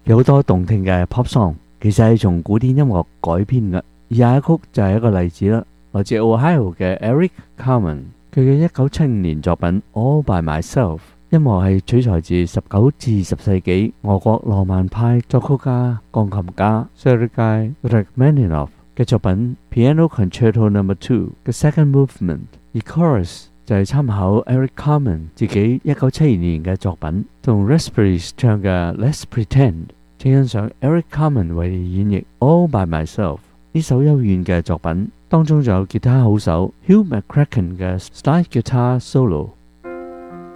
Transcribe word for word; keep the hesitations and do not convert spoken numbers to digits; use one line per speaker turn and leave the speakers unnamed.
有好多動聽嘅 pop song，其實係從古典音樂改編嘅。而下一曲就係一個例子啦，來自 Ohio 嘅 Eric Carmen， 佢嘅一九七五年作品 All by Myself， 音樂係取材自十九至二十世紀俄國浪漫派作曲家、鋼琴家 Sergei Rachmaninoff 嘅作品 Piano Concerto Number Two 嘅 Second Movement， 而 chorus 就係參考 Eric Carmen 自己一九七二年嘅作品，同 Raspberries 唱嘅 Let's Pretend。請欣賞 Eric Carmen 為演繹 All by Myself 呢首幽怨嘅作品，當中仲有吉他好手 Hugh McCracken 嘅 slide guitar solo。